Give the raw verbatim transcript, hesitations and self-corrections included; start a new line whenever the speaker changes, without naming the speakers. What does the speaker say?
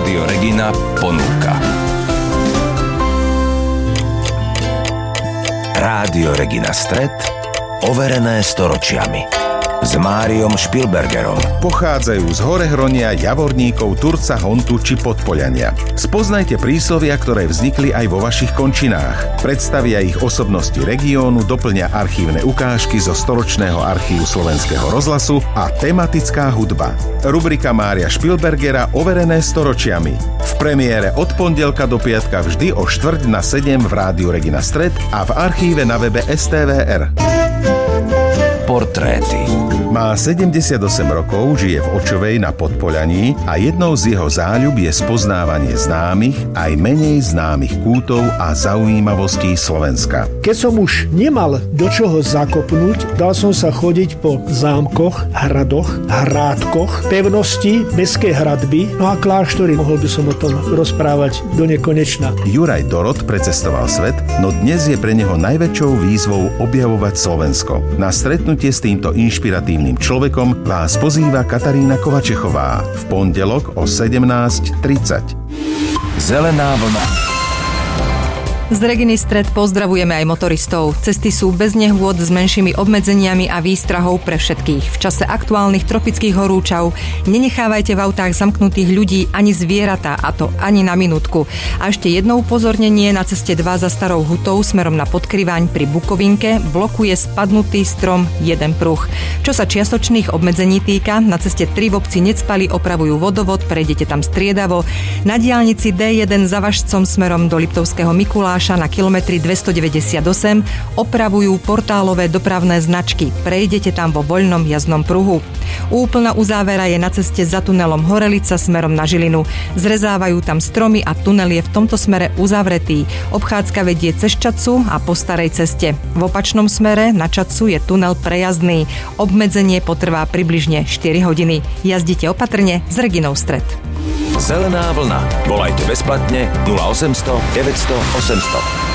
Rádio Regina ponúka. Rádio Regina Stret, overené storočiami. S Máriom Špilbergerom.
Pochádzajú z Horehronia, Javorníkov, Turca, Hontu či Podpoľania. Spoznajte príslovia, ktoré vznikli aj vo vašich končinách. Predstavia ich osobnosti regiónu, doplňa archívne ukážky zo storočného archívu Slovenského rozhlasu a tematická hudba. Rubrika Mária Špilbergera Overené storočiami. V premiére od pondelka do piatka vždy o štvrť na sedem v Rádiu Regina Stret a v archíve na webe es té vé er.
Portréty.
Má sedemdesiatosem rokov, žije v Očovej na Podpoľaní a jednou z jeho záľub je spoznávanie známych aj menej známych kútov a zaujímavostí Slovenska.
Keď som už nemal do čoho zakopnúť, dal som sa chodiť po zámkoch, hradoch, hrádkoch, pevnosti, mestskej hradby, no a kláštory. Mohol by som o tom rozprávať do nekonečna.
Juraj Dorot precestoval svet, no dnes je pre neho najväčšou výzvou objavovať Slovensko. Na stretnutie s týmto inšpiratívnym človekom vás pozýva Katarína Kovačechová v pondelok o sedemnásť tridsať.
Zelená vlna.
Z Reginy Stret pozdravujeme aj motoristov. Cesty sú bez nehôd s menšími obmedzeniami a výstrahou pre všetkých. V čase aktuálnych tropických horúčav nenechávajte v autách zamknutých ľudí ani zvieratá, a to ani na minútku. A ešte jedno upozornenie: na ceste dva za Starou Hutou smerom na Podkryvaň pri Bukovinke blokuje spadnutý strom jeden pruh. Čo sa čiastočných obmedzení týka, na ceste tri v obci Necpali opravujú vodovod, prejdete tam striedavo. Na diaľnici dé jeden za Važcom smerom do Liptovského Mikuláša na kilometri dvestodeväťdesiatosem opravujú portálové dopravné značky. Prejdete tam vo voľnom jazdnom pruhu. Úplná uzávera je na ceste za tunelom Horelica smerom na Žilinu. Zrezávajú tam stromy a tunel je v tomto smere uzavretý. Obchádzka vedie cez Čadcu a po starej ceste. V opačnom smere na Čadcu je tunel prejazdný. Obmedzenie potrvá približne štyri hodiny. Jazdite opatrne s Reginou Stret.
Zelená vlna. Volajte bezplatne nula osemsto deväťsto osemsto.